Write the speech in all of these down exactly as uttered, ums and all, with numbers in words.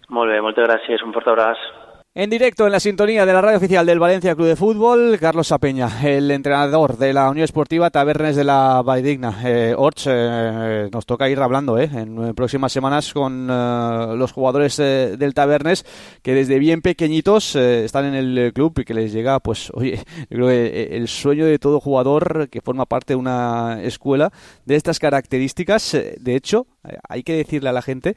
Molt bé, moltes gràcies, un fort abraç. En directo en la sintonía de la radio oficial del Valencia Club de Fútbol, Carlos Sapeña, el entrenador de la Unión Esportiva Tabernes de la Valldigna. Eh, Orch, eh, nos toca ir hablando eh, en próximas semanas con eh, los jugadores eh, del Tabernes que desde bien pequeñitos eh, están en el club y que les llega, pues, oye, yo creo que el sueño de todo jugador que forma parte de una escuela de estas características. De hecho, hay que decirle a la gente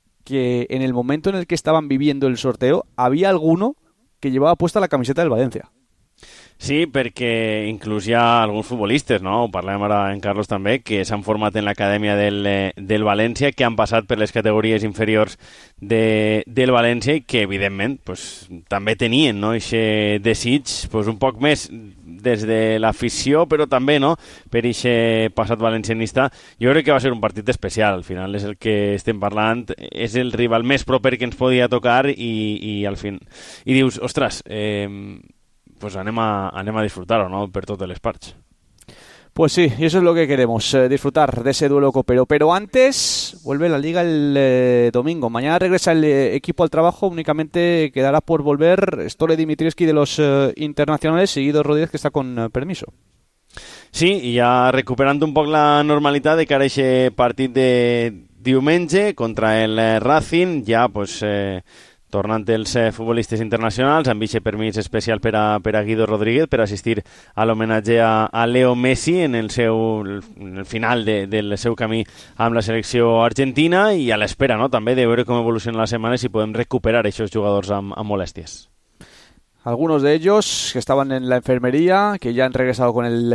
que en el momento en el que estaban viviendo el sorteo había alguno que llevaba puesta la camiseta del Valencia. Sí, perquè inclús hi ha alguns futbolistes, no? Ho parlem ara en Carlos també, que s'han format en l'acadèmia del, del València, que han passat per les categories inferiors de, del València i que, evidentment, pues, també tenien, no?, aquest desig, pues, un poc més des de l'afició, però també, no?, per aquest passat valencianista. Jo crec que va ser un partit especial, al final és el que estem parlant, és el rival més proper que ens podia tocar i, i al fin... I dius, ostres, eh, pues anem a, anem a disfrutar-ho, ¿no?, per totes les parts. Pues sí, y eso es lo que queremos, eh, disfrutar de ese duelo copero. Pero antes vuelve la Liga el eh, domingo. Mañana regresa el eh, equipo al trabajo. Únicamente quedará por volver Stole Dimitrievski de los eh, internacionales y Guido Rodríguez, que está con eh, permiso. Sí, i ja recuperant un poc la normalitat de cara a aquest partit de diumenge contra el Racing, ja pues... Eh, tornant els eh, futbolistes internacionals, amb aquest permís especial per a, per a Guido Rodríguez per assistir a l'homenatge a, a Leo Messi en el, seu, en el final de, del seu camí amb la selecció argentina i a l'espera, no?, també de veure com evoluciona la setmana i si podem recuperar aquests jugadors amb, amb molèsties. Algunos de ellos que estaban en la enfermería, que ya han regresado con el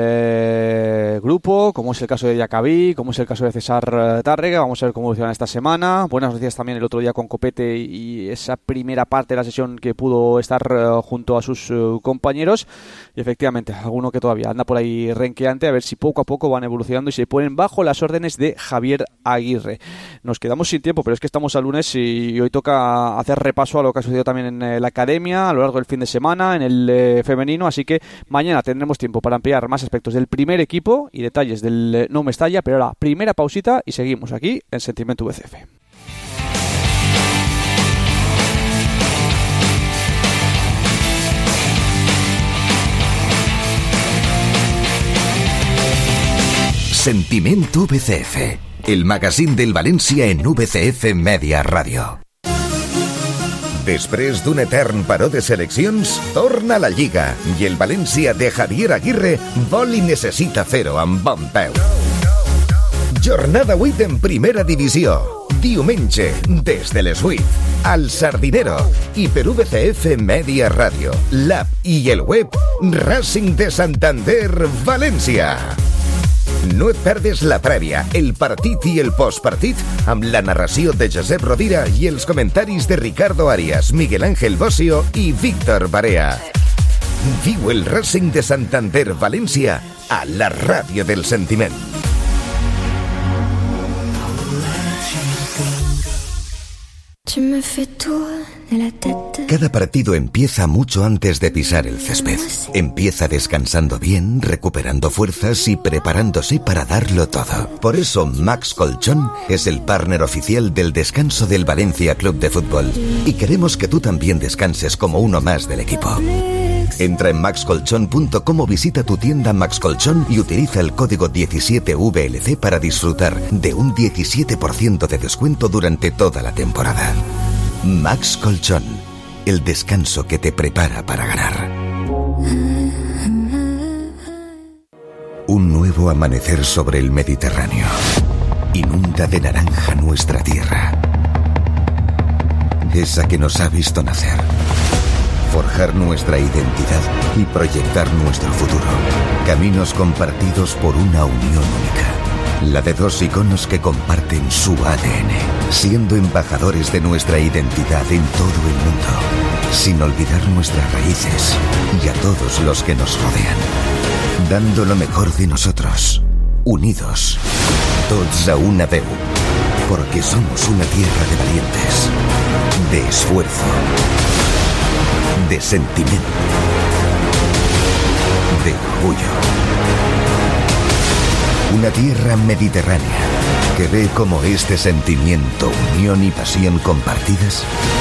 eh, grupo, como es el caso de Jacabí, como es el caso de César Tárrega. Vamos a ver cómo evoluciona esta semana. Buenas noticias también el otro día con Copete y esa primera parte de la sesión que pudo estar uh, junto a sus uh, compañeros. Y efectivamente, alguno que todavía anda por ahí renqueante, a ver si poco a poco van evolucionando y se ponen bajo las órdenes de Javier Aguirre. Nos quedamos sin tiempo, pero es que estamos a lunes y hoy toca hacer repaso a lo que ha sucedido también en eh, la academia a lo largo del fin de semana. semana en el eh, femenino, así que mañana tendremos tiempo para ampliar más aspectos del primer equipo y detalles del eh, No Mestalla, pero ahora primera pausita y seguimos aquí en Sentimiento V C F. Sentiment V C F, el magazín del València en V C F Media Ràdio. Després d'un etern paró de seleccions, torna la Lliga i el València de Javier Aguirre vol i necessita fer-ho amb bon peu. Jornada vuit en primera divisió. Diumenge, des de les vuit, al Sardinero i per V C F Media Ràdio, l'app i el web Racing de Santander València. No et perdes la prèvia, el partit i el postpartit amb la narració de Josep Rovira i els comentaris de Ricardo Arias, Miguel Ángel Bossio i Víctor Barea. Viu el Racing de Santander València a la ràdio del sentiment. Cada partido empieza mucho antes de pisar el césped. Empieza descansando bien, recuperando fuerzas y preparándose para darlo todo. Por eso Max Colchón es el partner oficial del descanso del Valencia Club de Fútbol. Y queremos que tú también descanses como uno más del equipo. Entra en max colchón punto com o visita tu tienda Max Colchón y utiliza el código diecisiete V L C para disfrutar de un diecisiete por ciento de descuento durante toda la temporada. Max Colchón, el descanso que te prepara para ganar. Un nuevo amanecer sobre el Mediterráneo inunda de naranja nuestra tierra, esa que nos ha visto nacer, forjar nuestra identidad y proyectar nuestro futuro. Caminos compartidos por una unión única, la de dos iconos que comparten su A D N, siendo embajadores de nuestra identidad en todo el mundo, sin olvidar nuestras raíces y a todos los que nos rodean, dando lo mejor de nosotros, unidos, tots a una veu, porque somos una tierra de valientes, de esfuerzo, de sentimiento, de orgullo. Una tierra mediterránea que ve como este sentimiento, unión y pasión compartidas